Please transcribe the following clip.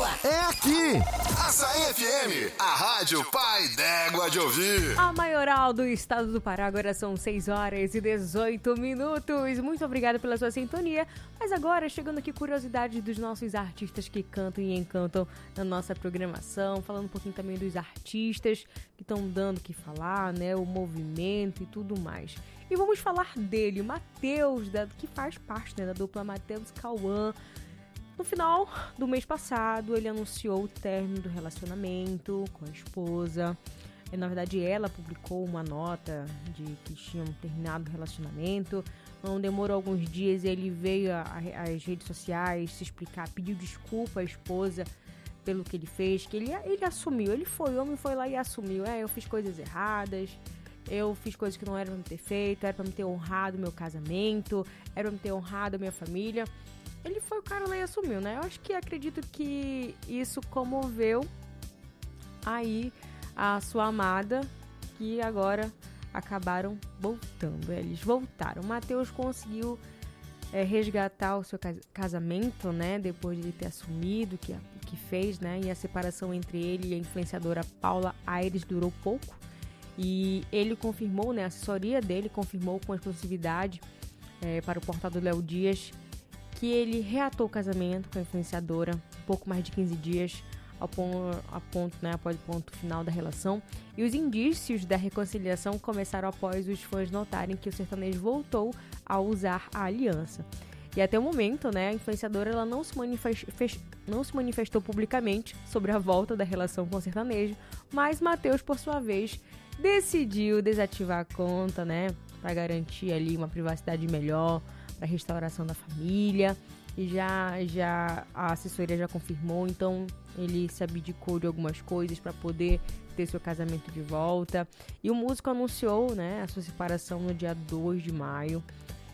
é aqui. Açaí FM, a rádio pai d'égua de ouvir. A maioral do estado do Pará, agora são 6h18. Muito obrigada pela sua sintonia. Mas agora, chegando aqui, curiosidades dos nossos artistas que cantam e encantam na nossa programação. Falando um pouquinho também dos artistas que estão dando o que falar, né? O movimento e tudo mais. E vamos falar dele, o Matheus, que faz parte, né, da dupla Matheus Cauã. No final do mês passado, ele anunciou o término do relacionamento com a esposa. Na verdade, ela publicou uma nota de que tinham terminado o relacionamento. Não demorou alguns dias, ele veio às redes sociais se explicar, pediu desculpa à esposa pelo que ele fez, que ele assumiu. O homem foi lá e assumiu. Eu fiz coisas erradas, eu fiz coisas que não eram pra me ter feito, era pra me ter honrado meu casamento, era pra me ter honrado a minha família. Ele foi o cara lá e assumiu, né? Eu acredito que isso comoveu aí a sua amada, que agora acabaram voltando. Eles voltaram. O Matheus conseguiu resgatar o seu casamento, né? Depois de ele ter assumido o que fez, né? E a separação entre ele e a influenciadora Paula Aires durou pouco. E ele confirmou, né? A assessoria dele confirmou com exclusividade para o portal do Léo Dias que ele reatou o casamento com a influenciadora um pouco mais de 15 dias após o ponto final da relação. E os indícios da reconciliação começaram após os fãs notarem que o sertanejo voltou a usar a aliança. E até o momento, né, a influenciadora ela não se manifestou publicamente sobre a volta da relação com o sertanejo, mas Matheus, por sua vez, decidiu desativar a conta, né, para garantir ali uma privacidade melhor, para restauração da família, e já a assessoria já confirmou, então ele se abdicou de algumas coisas para poder ter seu casamento de volta. E o músico anunciou, né, a sua separação no dia 2 de maio.